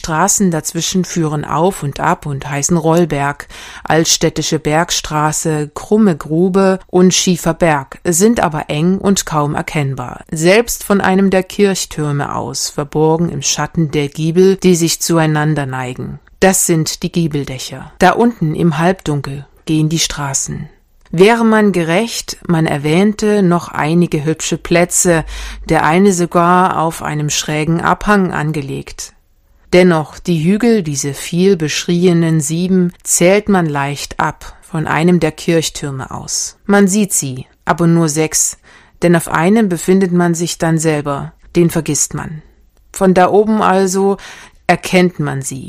Straßen dazwischen führen auf und ab und heißen Rollberg, Altstädtische Bergstraße, Krumme Grube und Schiefer Berg, sind aber eng und kaum erkennbar, selbst von einem der Kirchtürme aus, verborgen im Schatten der Giebel, die sich zueinander neigen. Das sind die Giebeldächer. Da unten im Halbdunkel gehen die Straßen. Wäre man gerecht, man erwähnte noch einige hübsche Plätze, der eine sogar auf einem schrägen Abhang angelegt. Dennoch, die Hügel, diese viel beschriebenen 7, zählt man leicht ab, von einem der Kirchtürme aus. Man sieht sie, aber nur 6, denn auf einem befindet man sich dann selber, den vergisst man. Von da oben also erkennt man sie.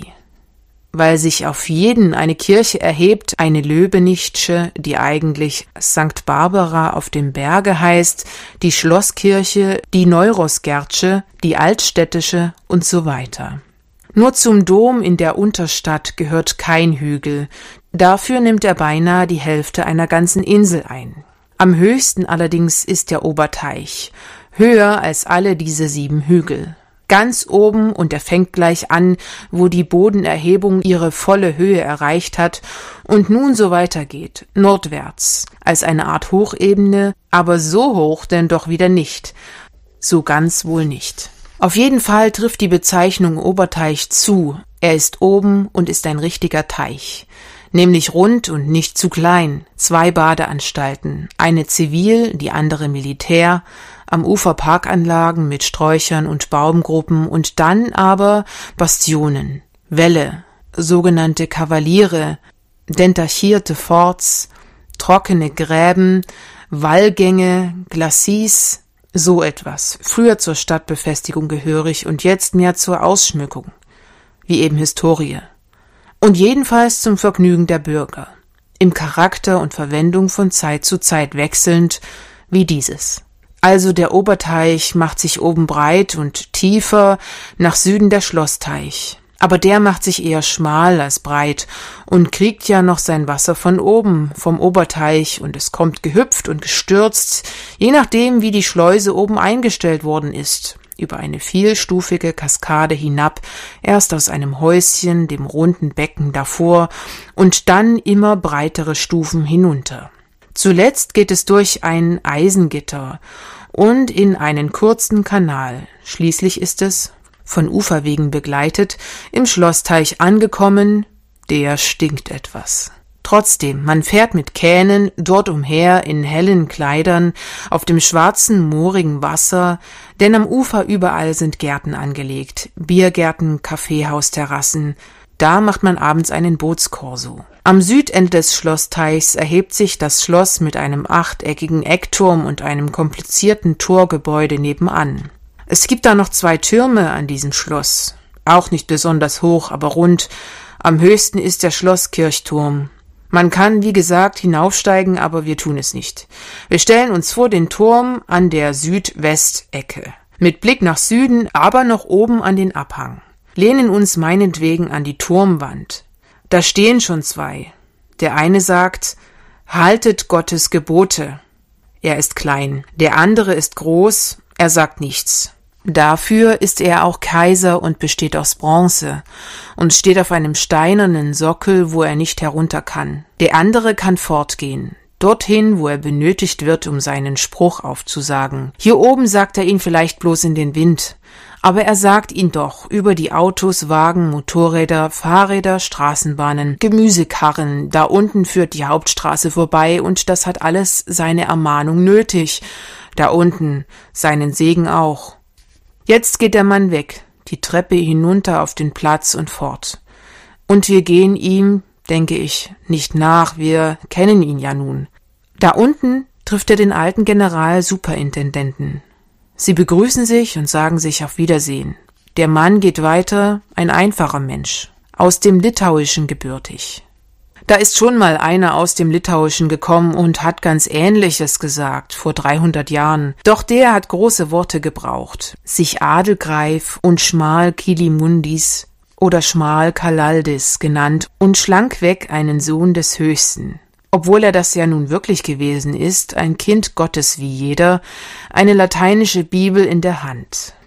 Weil sich auf jeden eine Kirche erhebt, eine Löbenichtsche, die eigentlich St. Barbara auf dem Berge heißt, die Schlosskirche, die Neurosgertsche, die Altstädtische und so weiter. Nur zum Dom in der Unterstadt gehört kein Hügel, dafür nimmt er beinahe die Hälfte einer ganzen Insel ein. Am höchsten allerdings ist der Oberteich, höher als alle diese 7 Hügel. Ganz oben, und er fängt gleich an, wo die Bodenerhebung ihre volle Höhe erreicht hat und nun so weitergeht, nordwärts, als eine Art Hochebene, aber so hoch denn doch wieder nicht, so ganz wohl nicht. Auf jeden Fall trifft die Bezeichnung Oberteich zu, er ist oben und ist ein richtiger Teich, nämlich rund und nicht zu klein, 2 Badeanstalten, eine zivil, die andere Militär, am Ufer Parkanlagen mit Sträuchern und Baumgruppen und dann aber Bastionen, Wälle, sogenannte Kavaliere, dentachierte Forts, trockene Gräben, Wallgänge, Glacis, so etwas, früher zur Stadtbefestigung gehörig und jetzt mehr zur Ausschmückung, wie eben Historie. Und jedenfalls zum Vergnügen der Bürger, im Charakter und Verwendung von Zeit zu Zeit wechselnd, wie dieses. Also der Oberteich macht sich oben breit und tiefer, nach Süden der Schlossteich. Aber der macht sich eher schmal als breit und kriegt ja noch sein Wasser von oben, vom Oberteich, und es kommt gehüpft und gestürzt, je nachdem, wie die Schleuse oben eingestellt worden ist, über eine vielstufige Kaskade hinab, erst aus einem Häuschen, dem runden Becken davor, und dann immer breitere Stufen hinunter. Zuletzt geht es durch ein Eisengitter und in einen kurzen Kanal. Schließlich ist es, von Uferwegen begleitet, im Schlossteich angekommen, der stinkt etwas. Trotzdem, man fährt mit Kähnen dort umher in hellen Kleidern, auf dem schwarzen, moorigen Wasser, denn am Ufer überall sind Gärten angelegt, Biergärten, Kaffeehausterrassen. Da macht man abends einen Bootskorso. Am Südende des Schlossteichs erhebt sich das Schloss mit einem achteckigen Eckturm und einem komplizierten Torgebäude nebenan. Es gibt da noch 2 Türme an diesem Schloss, auch nicht besonders hoch, aber rund. Am höchsten ist der Schlosskirchturm. Man kann, wie gesagt, hinaufsteigen, aber wir tun es nicht. Wir stellen uns vor den Turm an der Südwestecke, mit Blick nach Süden, aber noch oben an den Abhang. Lehnen uns meinetwegen an die Turmwand. Da stehen schon 2. Der eine sagt, haltet Gottes Gebote. Er ist klein. Der andere ist groß. Er sagt nichts. Dafür ist er auch Kaiser und besteht aus Bronze und steht auf einem steinernen Sockel, wo er nicht herunter kann. Der andere kann fortgehen, dorthin, wo er benötigt wird, um seinen Spruch aufzusagen. Hier oben sagt er ihn vielleicht bloß in den Wind, aber er sagt ihn doch über die Autos, Wagen, Motorräder, Fahrräder, Straßenbahnen, Gemüsekarren. Da unten führt die Hauptstraße vorbei und das hat alles seine Ermahnung nötig. Da unten seinen Segen auch. Jetzt geht der Mann weg, die Treppe hinunter auf den Platz und fort. Und wir gehen ihm, denke ich, nicht nach, wir kennen ihn ja nun. Da unten trifft er den alten Generalsuperintendenten. Sie begrüßen sich und sagen sich auf Wiedersehen. Der Mann geht weiter, ein einfacher Mensch, aus dem Litauischen gebürtig. Da ist schon mal einer aus dem Litauischen gekommen und hat ganz Ähnliches gesagt, vor 300 Jahren. Doch der hat große Worte gebraucht, sich Adelgreif und Schmal Kilimundis oder Schmal Kalaldis genannt und schlankweg einen Sohn des Höchsten. Obwohl er das ja nun wirklich gewesen ist, ein Kind Gottes wie jeder, eine lateinische Bibel in der Hand.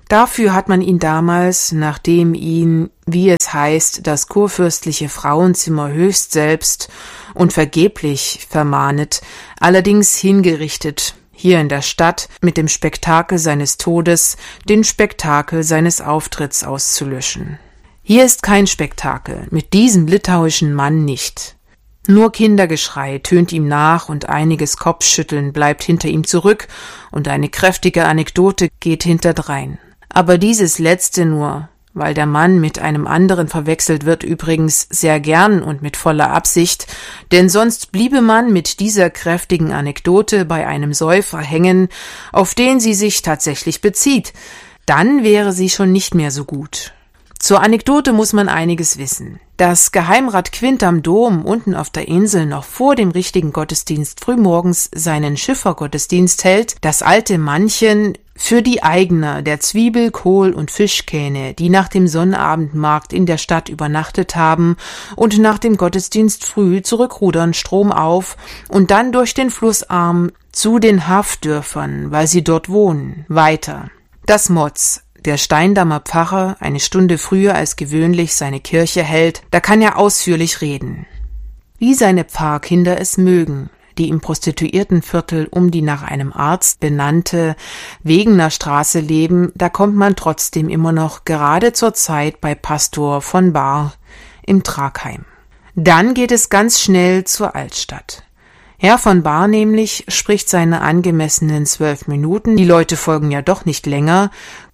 Dafür hat man ihn damals, nachdem ihn, wie es heißt, das kurfürstliche Frauenzimmer höchst selbst und vergeblich vermahnet, allerdings hingerichtet, hier in der Stadt mit dem Spektakel seines Todes den Spektakel seines Auftritts auszulöschen. Hier ist kein Spektakel, mit diesem litauischen Mann nicht. Nur Kindergeschrei tönt ihm nach und einiges Kopfschütteln bleibt hinter ihm zurück und eine kräftige Anekdote geht hinterdrein. Aber dieses letzte nur, weil der Mann mit einem anderen verwechselt wird, übrigens sehr gern und mit voller Absicht, denn sonst bliebe man mit dieser kräftigen Anekdote bei einem Säufer hängen, auf den sie sich tatsächlich bezieht. Dann wäre sie schon nicht mehr so gut. Zur Anekdote muss man einiges wissen. Dass Geheimrat Quint am Dom unten auf der Insel noch vor dem richtigen Gottesdienst frühmorgens seinen Schiffergottesdienst hält, das alte Mannchen für die Eigner der Zwiebel-, Kohl- und Fischkähne, die nach dem Sonnabendmarkt in der Stadt übernachtet haben und nach dem Gottesdienst früh zurückrudern stromauf und dann durch den Flussarm zu den Hafdörfern, weil sie dort wohnen, weiter. Das Motz, der Steindammer Pfarrer, eine Stunde früher als gewöhnlich seine Kirche hält, da kann er ausführlich reden. Wie seine Pfarrkinder es mögen, die im Prostituiertenviertel um die nach einem Arzt benannte Wegener Straße leben, da kommt man trotzdem immer noch gerade zur Zeit bei Pastor von Bahr im Tragheim. Dann geht es ganz schnell zur Altstadt. Herr von Bahr nämlich spricht seine angemessenen 12 Minuten, die Leute folgen ja doch nicht länger,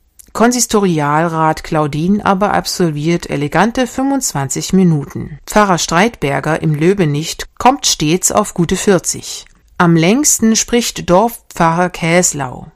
Konsistorialrat Claudin aber absolviert elegante 25 Minuten. Pfarrer Streitberger im Löbenicht kommt stets auf gute 40. Am längsten spricht Dorfpfarrer Käslau.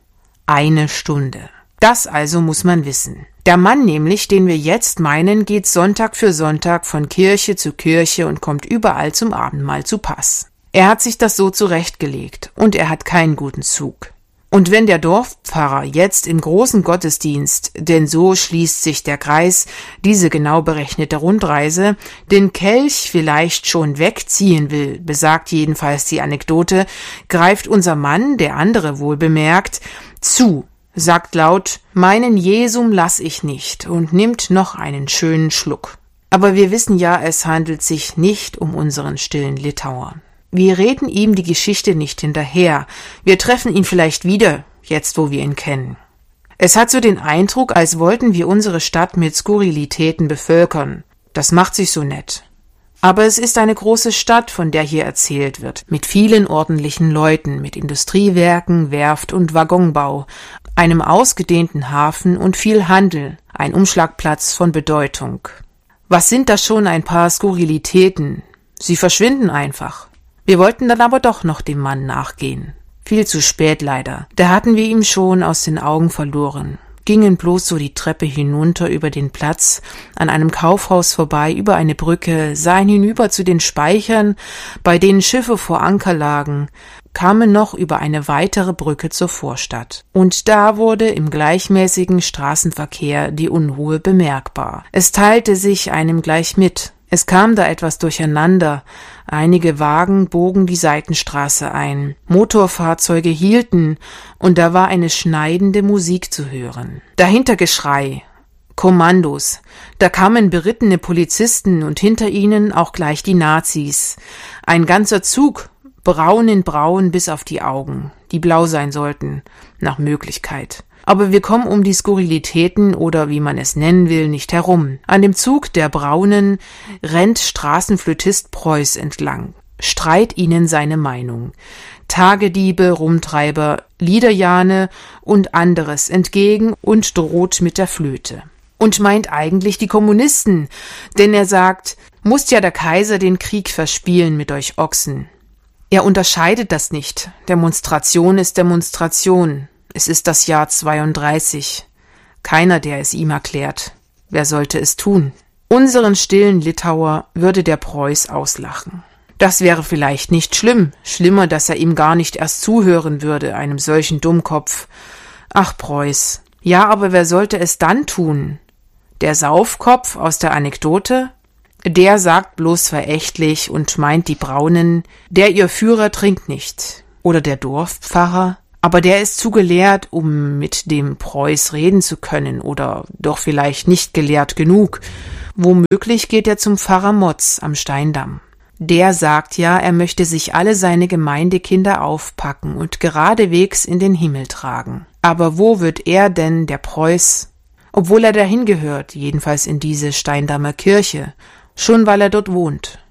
1 Stunde. Das also muss man wissen. Der Mann nämlich, den wir jetzt meinen, geht Sonntag für Sonntag von Kirche zu Kirche und kommt überall zum Abendmahl zu Pass. Er hat sich das so zurechtgelegt und er hat keinen guten Zug. Und wenn der Dorfpfarrer jetzt im großen Gottesdienst, denn so schließt sich der Kreis, diese genau berechnete Rundreise, den Kelch vielleicht schon wegziehen will, besagt jedenfalls die Anekdote, greift unser Mann, der andere wohl bemerkt, zu, sagt laut, meinen Jesum lass ich nicht und nimmt noch einen schönen Schluck. Aber wir wissen ja, es handelt sich nicht um unseren stillen Litauer. Wir reden ihm die Geschichte nicht hinterher. Wir treffen ihn vielleicht wieder, jetzt wo wir ihn kennen. Es hat so den Eindruck, als wollten wir unsere Stadt mit Skurrilitäten bevölkern. Das macht sich so nett. Aber es ist eine große Stadt, von der hier erzählt wird, mit vielen ordentlichen Leuten, mit Industriewerken, Werft und Waggonbau, einem ausgedehnten Hafen und viel Handel, ein Umschlagplatz von Bedeutung. Was sind das schon ein paar Skurrilitäten? Sie verschwinden einfach. Wir wollten dann aber doch noch dem Mann nachgehen. Viel zu spät leider. Da hatten wir ihn schon aus den Augen verloren. Gingen bloß so die Treppe hinunter über den Platz, an einem Kaufhaus vorbei, über eine Brücke, sahen hinüber zu den Speichern, bei denen Schiffe vor Anker lagen, kamen noch über eine weitere Brücke zur Vorstadt. Und da wurde im gleichmäßigen Straßenverkehr die Unruhe bemerkbar. Es teilte sich einem gleich mit. Es kam da etwas durcheinander. Einige Wagen bogen die Seitenstraße ein. Motorfahrzeuge hielten, und da war eine schneidende Musik zu hören. Dahinter Geschrei, Kommandos. Da kamen berittene Polizisten und hinter ihnen auch gleich die Nazis. Ein ganzer Zug, braun in braun bis auf die Augen, die blau sein sollten, nach Möglichkeit. Aber wir kommen um die Skurrilitäten oder wie man es nennen will, nicht herum. An dem Zug der Braunen rennt Straßenflötist Preuß entlang, streit ihnen seine Meinung. Tagediebe, Rumtreiber, Liederjahne und anderes entgegen und droht mit der Flöte. Und meint eigentlich die Kommunisten, denn er sagt, muss ja der Kaiser den Krieg verspielen mit euch Ochsen. Er unterscheidet das nicht. Demonstration ist Demonstration. Es ist das Jahr 32. Keiner, der es ihm erklärt. Wer sollte es tun? Unseren stillen Litauer würde der Preuß auslachen. Das wäre vielleicht nicht schlimm. Schlimmer, dass er ihm gar nicht erst zuhören würde, einem solchen Dummkopf. Ach, Preuß. Ja, aber wer sollte es dann tun? Der Saufkopf aus der Anekdote? Der sagt bloß verächtlich und meint die Braunen, der ihr Führer trinkt nicht. Oder der Dorfpfarrer? Aber der ist zu gelehrt, um mit dem Preuß reden zu können, oder doch vielleicht nicht gelehrt genug. Womöglich geht er zum Pfarrer Motz am Steindamm. Der sagt ja, er möchte sich alle seine Gemeindekinder aufpacken und geradewegs in den Himmel tragen. Aber wo wird er denn, der Preuß, obwohl er dahin gehört, jedenfalls in diese Steindammer Kirche, schon weil er dort wohnt?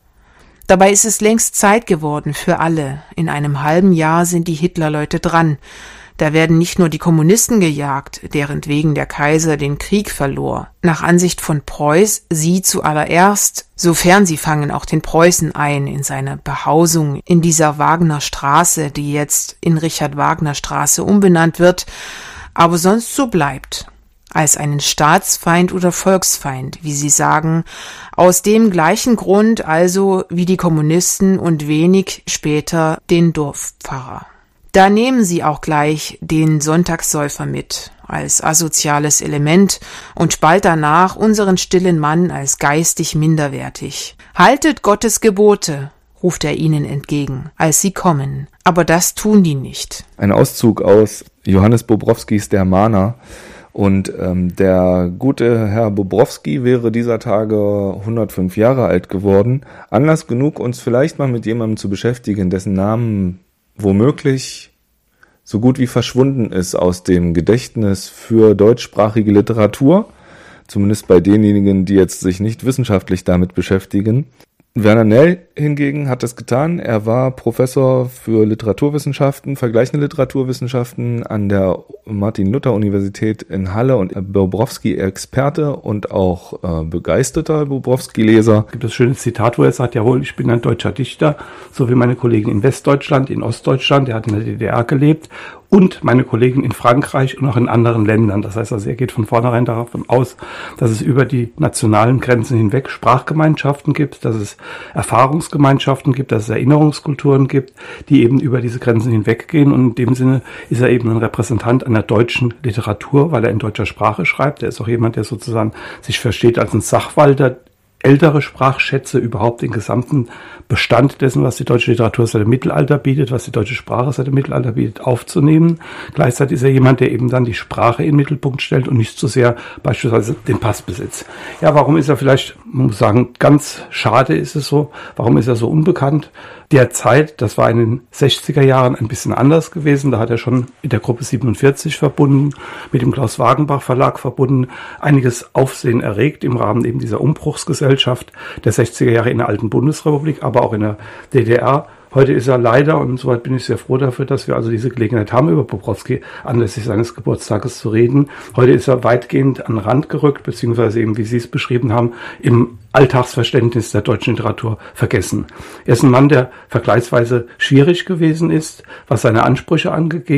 Dabei ist es längst Zeit geworden für alle. In einem halben Jahr sind die Hitlerleute dran. Da werden nicht nur die Kommunisten gejagt, derentwegen der Kaiser den Krieg verlor. Nach Ansicht von Preuß sie zuallererst, sofern sie fangen auch den Preußen ein in seine Behausung in dieser Wagner Straße, die jetzt in Richard Wagner Straße umbenannt wird, aber sonst so bleibt. Als einen Staatsfeind oder Volksfeind, wie sie sagen, aus dem gleichen Grund also wie die Kommunisten und wenig später den Dorfpfarrer. Da nehmen sie auch gleich den Sonntagssäufer mit, als asoziales Element und bald danach unseren stillen Mann als geistig minderwertig. Haltet Gottes Gebote, ruft er ihnen entgegen, als sie kommen. Aber das tun die nicht. Ein Auszug aus Johannes Bobrowskis Der Mahner. Und der gute Herr Bobrowski wäre dieser Tage 105 Jahre alt geworden. Anlass genug, uns vielleicht mal mit jemandem zu beschäftigen, dessen Namen womöglich so gut wie verschwunden ist aus dem Gedächtnis für deutschsprachige Literatur, zumindest bei denjenigen, die jetzt sich nicht wissenschaftlich damit beschäftigen. Werner Nell hingegen hat es getan. Er war Professor für Literaturwissenschaften, vergleichende Literaturwissenschaften an der Martin-Luther-Universität in Halle und Bobrowski-Experte und auch begeisterter Bobrowski-Leser. Es gibt das schöne Zitat, wo er sagt, jawohl, ich bin ein deutscher Dichter, so wie meine Kollegen in Westdeutschland, in Ostdeutschland, er hat in der DDR gelebt, und meine Kollegen in Frankreich und auch in anderen Ländern. Das heißt also, er geht von vornherein davon aus, dass es über die nationalen Grenzen hinweg Sprachgemeinschaften gibt, dass es Erfahrungsgemeinschaften gibt, dass es Erinnerungskulturen gibt, die eben über diese Grenzen hinweggehen. Und in dem Sinne ist er eben ein Repräsentant einer deutschen Literatur, weil er in deutscher Sprache schreibt. Er ist auch jemand, der sozusagen sich versteht als ein Sachwalter, ältere Sprachschätze, überhaupt den gesamten Bestand dessen, was die deutsche Literatur seit dem Mittelalter bietet, was die deutsche Sprache seit dem Mittelalter bietet, aufzunehmen. Gleichzeitig ist er jemand, der eben dann die Sprache in den Mittelpunkt stellt und nicht so sehr beispielsweise den Passbesitz. Ja, warum ist er vielleicht, man muss sagen, ganz schade ist es so, warum ist er so unbekannt? Derzeit, das war in den 60er Jahren ein bisschen anders gewesen, da hat er schon mit der Gruppe 47 verbunden, mit dem Klaus Wagenbach Verlag verbunden, einiges Aufsehen erregt im Rahmen eben dieser Umbruchsgesellschaft der 60er Jahre in der alten Bundesrepublik, aber auch in der DDR. Heute ist er leider, und soweit bin ich sehr froh dafür, dass wir also diese Gelegenheit haben, über Bobrowski anlässlich seines Geburtstages zu reden. Heute ist er weitgehend an den Rand gerückt, beziehungsweise eben, wie Sie es beschrieben haben, im Alltagsverständnis der deutschen Literatur vergessen. Er ist ein Mann, der vergleichsweise schwierig gewesen ist, was seine Ansprüche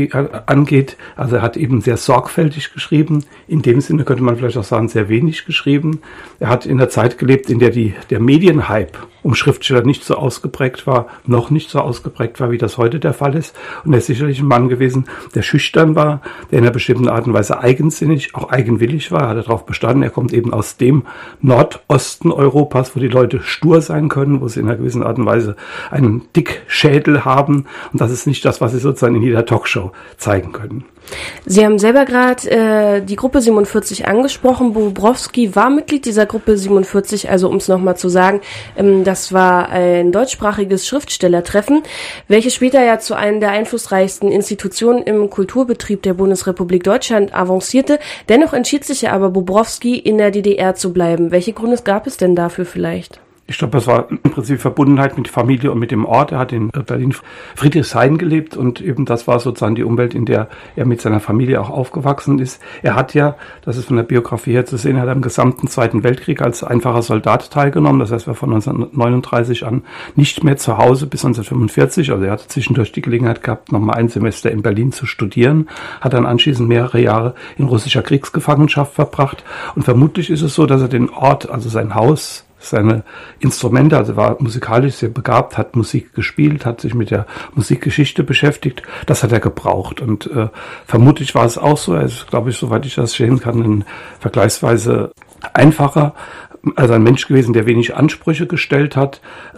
angeht. Also er hat eben sehr sorgfältig geschrieben. In dem Sinne könnte man vielleicht auch sagen, sehr wenig geschrieben. Er hat in der Zeit gelebt, in der der Medienhype um Schriftsteller nicht so ausgeprägt war, noch nicht so ausgeprägt war, wie das heute der Fall ist. Und er ist sicherlich ein Mann gewesen, der schüchtern war, der in einer bestimmten Art und Weise eigensinnig, auch eigenwillig war. Er hat darauf bestanden, er kommt eben aus dem Nordosten Europas, wo die Leute stur sein können, wo sie in einer gewissen Art und Weise einen Dickschädel haben. Und das ist nicht das, was sie sozusagen in jeder Talkshow zeigen können. Sie haben selber gerade die Gruppe 47 angesprochen. Bobrowski war Mitglied dieser Gruppe 47, also um es nochmal zu sagen, das war ein deutschsprachiges Schriftstellertreffen, welches später ja zu einer der einflussreichsten Institutionen im Kulturbetrieb der Bundesrepublik Deutschland avancierte. Dennoch entschied sich ja aber Bobrowski, in der DDR zu bleiben. Welche Gründe gab es denn dafür vielleicht? Ich glaube, das war im Prinzip Verbundenheit mit Familie und mit dem Ort. Er hat in Berlin-Friedrichshain gelebt und eben das war sozusagen die Umwelt, in der er mit seiner Familie auch aufgewachsen ist. Er hat ja, das ist von der Biografie her zu sehen, er hat am gesamten Zweiten Weltkrieg als einfacher Soldat teilgenommen. Das heißt, er war von 1939 an nicht mehr zu Hause bis 1945. Also er hatte zwischendurch die Gelegenheit gehabt, nochmal ein Semester in Berlin zu studieren, hat dann anschließend mehrere Jahre in russischer Kriegsgefangenschaft verbracht. Und vermutlich ist es so, dass er den Ort, also sein Haus, seine Instrumente, also war musikalisch sehr begabt, hat Musik gespielt, hat sich mit der Musikgeschichte beschäftigt. Das hat er gebraucht und vermutlich war es auch so. Er ist, glaube ich, soweit ich das sehen kann, ein vergleichsweise einfacher, also ein Mensch gewesen, der wenig Ansprüche gestellt hat,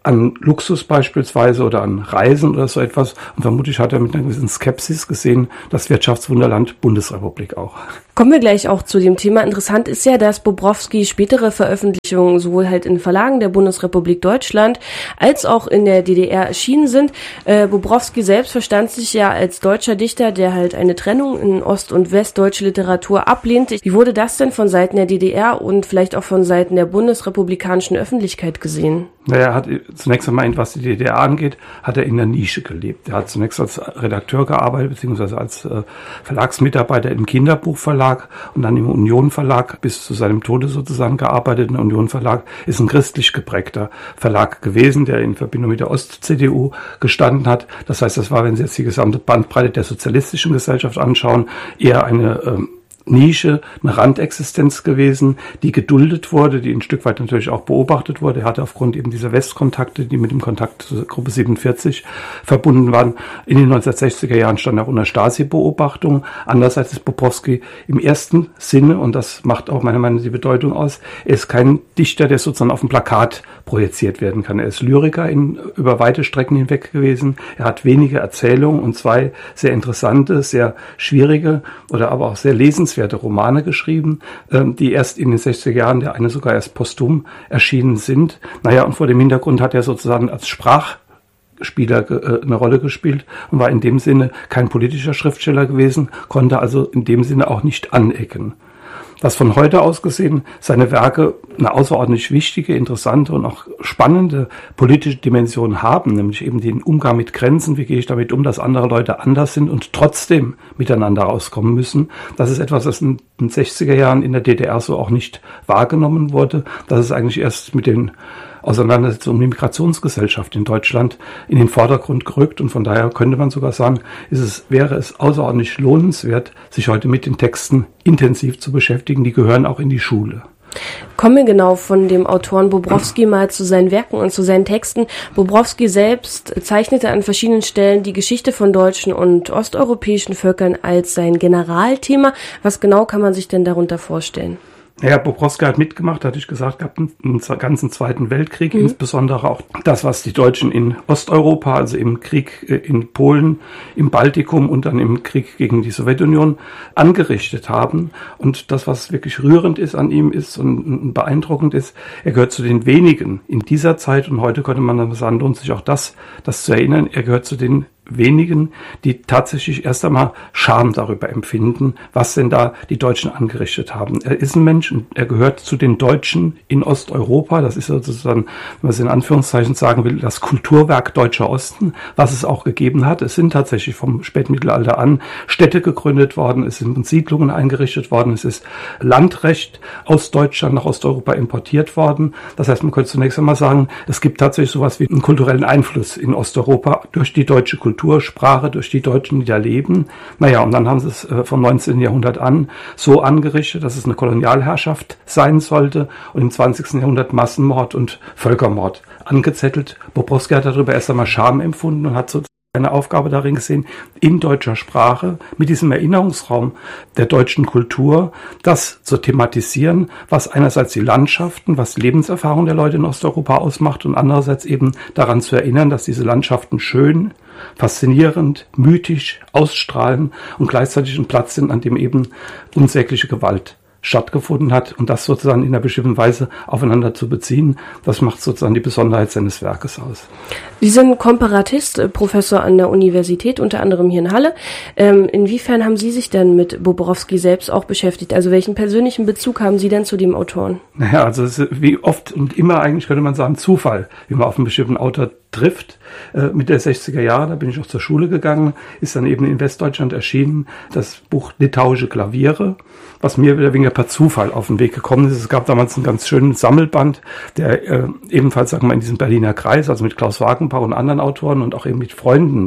an Luxus beispielsweise oder an Reisen oder so etwas. Und vermutlich hat er mit einer gewissen Skepsis gesehen, das Wirtschaftswunderland Bundesrepublik auch. Kommen wir gleich auch zu dem Thema. Interessant ist ja, dass Bobrowski spätere Veröffentlichungen sowohl halt in Verlagen der Bundesrepublik Deutschland als auch in der DDR erschienen sind. Bobrowski selbst verstand sich ja als deutscher Dichter, der halt eine Trennung in ost- und westdeutsche Literatur ablehnte. Wie wurde das denn von Seiten der DDR und vielleicht auch von Seiten der bundesrepublikanischen Öffentlichkeit gesehen? Naja, er hat zunächst einmal, was die DDR angeht, hat er in der Nische gelebt. Er hat zunächst als Redakteur gearbeitet, beziehungsweise als Verlagsmitarbeiter im Kinderbuchverlag und dann im Union Verlag bis zu seinem Tode sozusagen gearbeitet. Der Union Verlag ist ein christlich geprägter Verlag gewesen, der in Verbindung mit der Ost-CDU gestanden hat. Das heißt, das war, wenn Sie jetzt die gesamte Bandbreite der sozialistischen Gesellschaft anschauen, eher eine Nische, eine Randexistenz gewesen, die geduldet wurde, die ein Stück weit natürlich auch beobachtet wurde. Er hatte aufgrund eben dieser Westkontakte, die mit dem Kontakt zur Gruppe 47 verbunden waren, in den 1960er Jahren stand er auch unter Stasi-Beobachtung. Andererseits ist Bobrowski im ersten Sinne, und das macht auch meiner Meinung nach die Bedeutung aus, er ist kein Dichter, der sozusagen auf dem Plakat projiziert werden kann. Er ist Lyriker über weite Strecken hinweg gewesen. Er hat wenige Erzählungen und zwei sehr interessante, sehr schwierige oder aber auch sehr lesenswerte Romane geschrieben, die erst in den 60er Jahren, der eine sogar erst posthum erschienen sind. Naja, und vor dem Hintergrund hat er sozusagen als Sprachspieler eine Rolle gespielt und war in dem Sinne kein politischer Schriftsteller gewesen, konnte also in dem Sinne auch nicht anecken. Dass von heute aus gesehen seine Werke eine außerordentlich wichtige, interessante und auch spannende politische Dimension haben, nämlich eben den Umgang mit Grenzen, wie gehe ich damit um, dass andere Leute anders sind und trotzdem miteinander auskommen müssen. Das ist etwas, das in den 60er Jahren in der DDR so auch nicht wahrgenommen wurde. Das ist eigentlich erst mit den Auseinandersetzung mit Migrationsgesellschaft in Deutschland in den Vordergrund gerückt und von daher könnte man sogar sagen, wäre es außerordentlich lohnenswert, sich heute mit den Texten intensiv zu beschäftigen. Die gehören auch in die Schule. Kommen wir genau von dem Autoren Bobrowski mal zu seinen Werken und zu seinen Texten. Bobrowski selbst zeichnete an verschiedenen Stellen die Geschichte von deutschen und osteuropäischen Völkern als sein Generalthema. Was genau kann man sich denn darunter vorstellen? Naja, Bobrowski hat mitgemacht, hatte ich gesagt, gehabt im ganzen Zweiten Weltkrieg, insbesondere auch das, was die Deutschen in Osteuropa, also im Krieg in Polen, im Baltikum und dann im Krieg gegen die Sowjetunion angerichtet haben. Und das, was wirklich rührend ist an ihm ist und beeindruckend ist, er gehört zu den wenigen in dieser Zeit und heute könnte man dann sagen, lohnt sich auch das zu erinnern, er gehört zu den wenigen, die tatsächlich erst einmal Scham darüber empfinden, was denn da die Deutschen angerichtet haben. Er ist ein Mensch und er gehört zu den Deutschen in Osteuropa. Das ist sozusagen, wenn man es in Anführungszeichen sagen will, das Kulturwerk Deutscher Osten, was es auch gegeben hat. Es sind tatsächlich vom Spätmittelalter an Städte gegründet worden, es sind Siedlungen eingerichtet worden, es ist Landrecht aus Deutschland nach Osteuropa importiert worden. Das heißt, man könnte zunächst einmal sagen, es gibt tatsächlich sowas wie einen kulturellen Einfluss in Osteuropa durch die deutsche Kultursprache, durch die Deutschen, die da leben. Naja, und dann haben sie es vom 19. Jahrhundert an so angerichtet, dass es eine Kolonialherrschaft sein sollte und im 20. Jahrhundert Massenmord und Völkermord angezettelt. Bobrowski hat darüber erst einmal Scham empfunden und hat so eine Aufgabe darin gesehen, in deutscher Sprache mit diesem Erinnerungsraum der deutschen Kultur das zu thematisieren, was einerseits die Landschaften, was die Lebenserfahrung der Leute in Osteuropa ausmacht und andererseits eben daran zu erinnern, dass diese Landschaften schön, faszinierend, mythisch ausstrahlen und gleichzeitig ein Platz sind, an dem eben unsägliche Gewalt stattgefunden hat und das sozusagen in einer bestimmten Weise aufeinander zu beziehen, das macht sozusagen die Besonderheit seines Werkes aus. Sie sind Komparatist, Professor an der Universität, unter anderem hier in Halle. Inwiefern haben Sie sich denn mit Bobrowski selbst auch beschäftigt? Also welchen persönlichen Bezug haben Sie denn zu dem Autoren? Naja, also es ist wie oft und immer eigentlich könnte man sagen Zufall, wie man auf einen bestimmten Autor trifft. Mit der 60er Jahre, da bin ich auch zur Schule gegangen, ist dann eben in Westdeutschland erschienen das Buch Litauische Klaviere, was mir wieder weniger per Zufall auf den Weg gekommen ist. Es gab damals einen ganz schönen Sammelband, der ebenfalls, sagen wir mal, in diesem Berliner Kreis, also mit Klaus Wagenbach und anderen Autoren und auch eben mit Freunden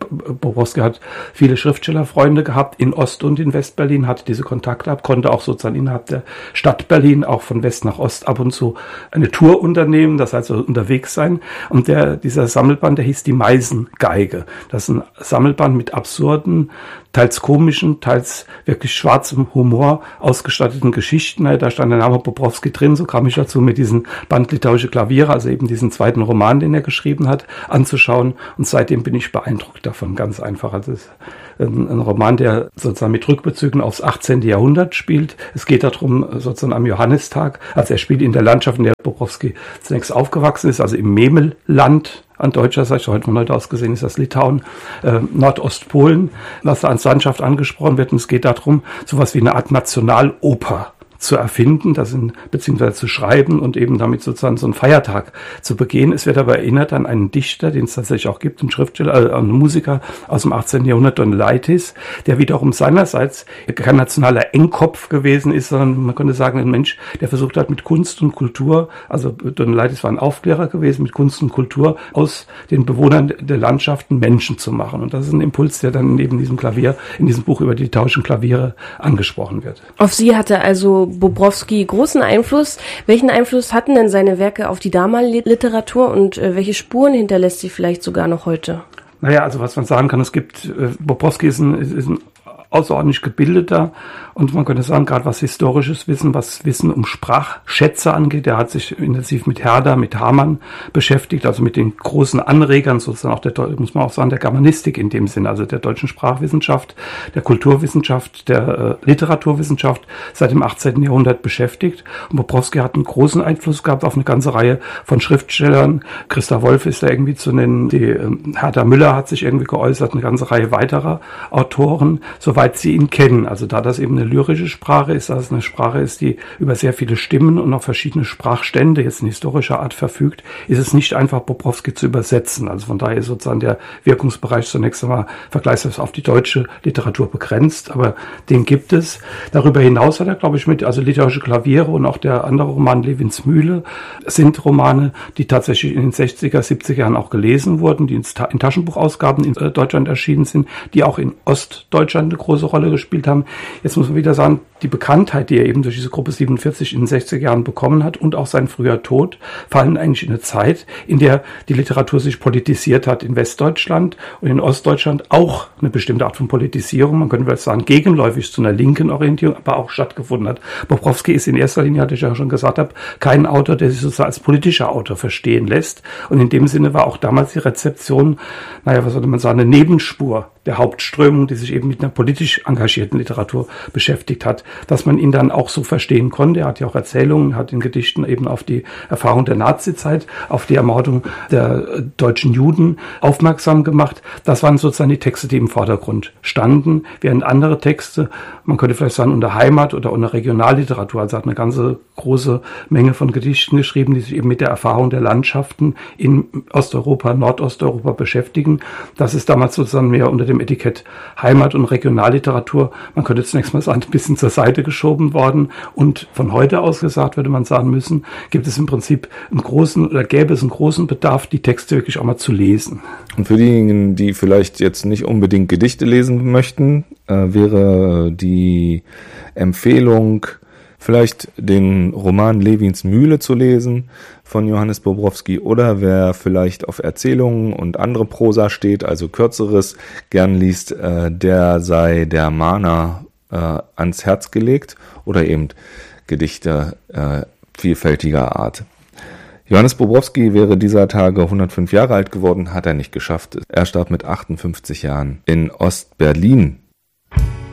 Bobrowski hat viele Schriftstellerfreunde gehabt in Ost- und in Westberlin, hatte diese Kontakte gehabt, konnte auch sozusagen innerhalb der Stadt Berlin auch von West nach Ost ab und zu eine Tour unternehmen, das heißt also unterwegs sein. Und dieser Sammelband, der hieß Die Meisengeige. Das ist ein Sammelband mit absurden, teils komischen, teils wirklich schwarzem Humor ausgestatteten Geschichten. Da stand der Name Bobrowski drin, so kam ich dazu, mit diesem Band Litauische Klaviere, also eben diesen zweiten Roman, den er geschrieben hat, anzuschauen. Und seitdem bin ich beeindruckt davon, ganz einfach. Also es ist ein Roman, der sozusagen mit Rückbezügen aufs 18. Jahrhundert spielt. Es geht darum, sozusagen am Johannistag, also er spielt in der Landschaft, in der Bobrowski zunächst aufgewachsen ist, also im Memelland, an deutscher Seite, heute von heute aus gesehen ist das Litauen, Nordostpolen, was da als Landschaft angesprochen wird. Und es geht darum, sowas wie eine Art Nationaloper zu erfinden, beziehungsweise zu schreiben und eben damit sozusagen so einen Feiertag zu begehen. Es wird aber erinnert an einen Dichter, den es tatsächlich auch gibt, einen Schriftsteller, einen Musiker aus dem 18. Jahrhundert, Donelaitis, der wiederum seinerseits kein nationaler Engkopf gewesen ist, sondern man könnte sagen, ein Mensch, der versucht hat, mit Kunst und Kultur, also Donelaitis war ein Aufklärer gewesen, mit Kunst und Kultur aus den Bewohnern der Landschaften Menschen zu machen. Und das ist ein Impuls, der dann neben diesem Klavier, in diesem Buch über die litauischen Klaviere angesprochen wird. Auf Sie hatte also Bobrowski großen Einfluss. Welchen Einfluss hatten denn seine Werke auf die damalige Literatur und welche Spuren hinterlässt sie vielleicht sogar noch heute? Naja, also was man sagen kann, Bobrowski ist ein außerordentlich gebildeter und man könnte sagen, gerade was historisches Wissen, was Wissen um Sprachschätze angeht, der hat sich intensiv mit Herder, mit Hamann beschäftigt, also mit den großen Anregern sozusagen auch muss man auch sagen, der Germanistik in dem Sinn, also der deutschen Sprachwissenschaft, der Kulturwissenschaft, der Literaturwissenschaft seit dem 18. Jahrhundert beschäftigt. Und Bobrowski hat einen großen Einfluss gehabt auf eine ganze Reihe von Schriftstellern. Christa Wolf ist da irgendwie zu nennen, die Hertha Müller hat sich irgendwie geäußert, eine ganze Reihe weiterer Autoren, soweit sie ihn kennen. Also da das eben eine lyrische Sprache ist, dass es eine Sprache ist, die über sehr viele Stimmen und auch verschiedene Sprachstände jetzt in historischer Art verfügt, ist es nicht einfach, Bobrowski zu übersetzen. Also von daher ist sozusagen der Wirkungsbereich zunächst einmal vergleichsweise auf die deutsche Literatur begrenzt, aber den gibt es. Darüber hinaus hat er, glaube ich, also Litauische Klaviere und auch der andere Roman Levins Mühle sind Romane, die tatsächlich in den 60er, 70er Jahren auch gelesen wurden, die in Taschenbuchausgaben in Deutschland erschienen sind, die auch in Ostdeutschland eine große Rolle gespielt haben. Jetzt muss man wieder sagen, die Bekanntheit, die er eben durch diese Gruppe 47 in den 60er Jahren bekommen hat und auch sein früher Tod, fallen eigentlich in eine Zeit, in der die Literatur sich politisiert hat. In Westdeutschland und in Ostdeutschland auch eine bestimmte Art von Politisierung, man könnte vielleicht sagen, gegenläufig zu einer linken Orientierung, aber auch stattgefunden hat. Bobrowski ist in erster Linie, hatte ich ja schon gesagt habe, kein Autor, der sich sozusagen als politischer Autor verstehen lässt. Und in dem Sinne war auch damals die Rezeption, was sollte man sagen, eine Nebenspur der Hauptströmung, die sich eben mit einer politisch engagierten Literatur beschäftigt hat, dass man ihn dann auch so verstehen konnte. Er hat ja auch Erzählungen, hat in Gedichten eben auf die Erfahrung der Nazizeit, auf die Ermordung der deutschen Juden aufmerksam gemacht. Das waren sozusagen die Texte, die im Vordergrund standen, während andere Texte, man könnte vielleicht sagen, unter Heimat- oder unter Regionalliteratur, also hat eine ganze große Menge von Gedichten geschrieben, die sich eben mit der Erfahrung der Landschaften in Osteuropa, Nordosteuropa beschäftigen. Das ist damals sozusagen mehr unter dem Etikett Heimat- und Regionalliteratur, man könnte zunächst mal sagen, ein bisschen zur Seite geschoben worden. Und von heute aus gesagt, würde man sagen müssen, gibt es im Prinzip gäbe es einen großen Bedarf, die Texte wirklich auch mal zu lesen. Und für diejenigen, die vielleicht jetzt nicht unbedingt Gedichte lesen möchten, wäre die Empfehlung, vielleicht den Roman Levins Mühle zu lesen von Johannes Bobrowski, oder wer vielleicht auf Erzählungen und andere Prosa steht, also Kürzeres, gern liest, der sei der Mahner ans Herz gelegt, oder eben Gedichte vielfältiger Art. Johannes Bobrowski wäre dieser Tage 105 Jahre alt geworden, hat er nicht geschafft. Er starb mit 58 Jahren in Ostberlin.